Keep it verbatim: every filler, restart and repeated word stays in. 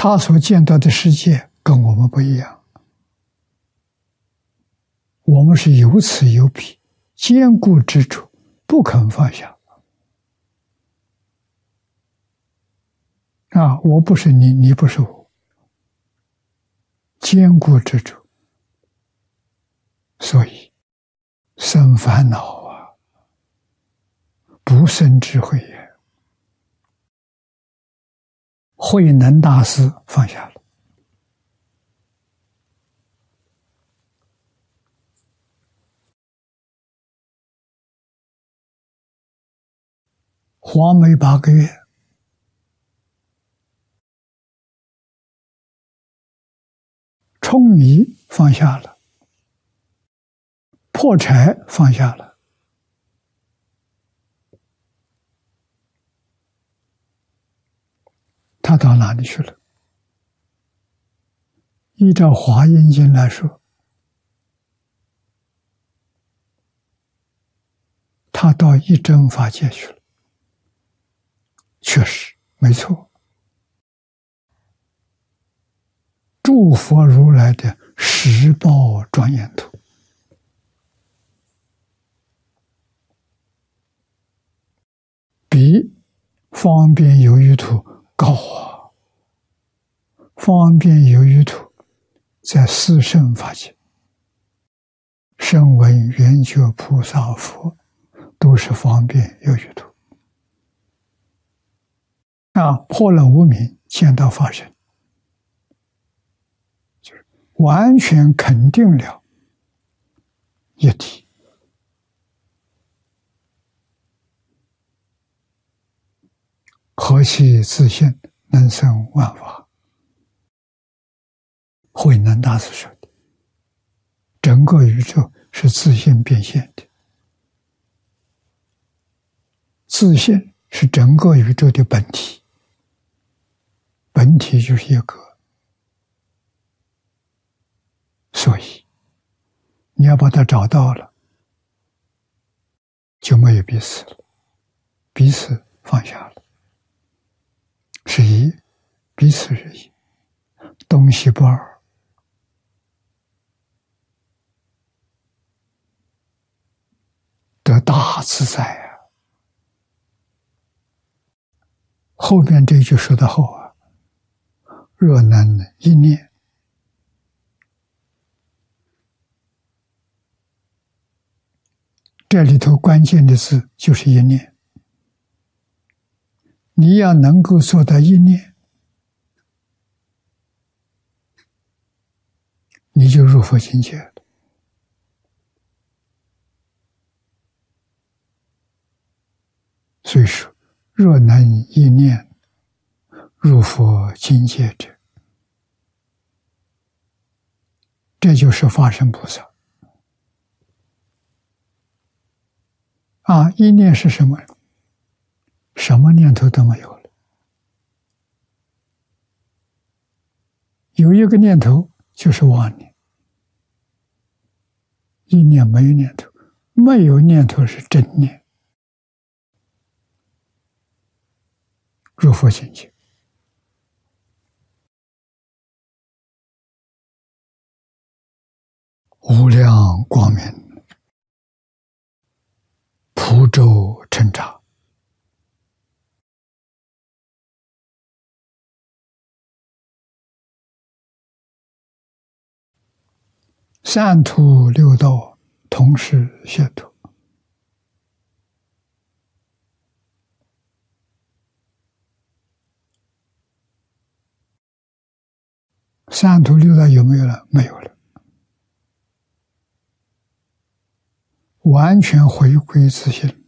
他所见到的世界跟我们不一样，我们是有此有彼，坚固之处不肯放下。啊，我不是你，你不是我，坚固之处，所以生烦恼啊，不生智慧也。慧能大师放下了。黄梅八个月，舂米放下了，破柴放下了，他到哪里去了？依照《华严经》来说，他到一真法界去了。确实没错，诸佛如来的十报庄严图，比方便有余图高啊！方便有余图在四圣法界，声闻缘觉菩萨佛都是方便有余图。啊，破了无明，见到法身，就是完全肯定了一体。何其自信，能生万法。慧能大师说的，整个宇宙是自信变现的，自信是整个宇宙的本体。本体就是一个，所以你要把它找到了，就没有彼此了，彼此放下了，是一，彼此是一，东西不二，得大自在啊！后面这句说得好啊，若能一念，这里头关键的字就是一念。你要能够做到一念，你就入佛境界了。所以说，若能一念入佛境界者，这就是法身菩萨。啊，一念是什么？什么念头都没有了。有一个念头就是妄念，一念没有念头，没有念头是真念。入佛境界。无量光明，普周称察，三途六道同时解脱。三途六道有没有了？没有了。完全回归自性。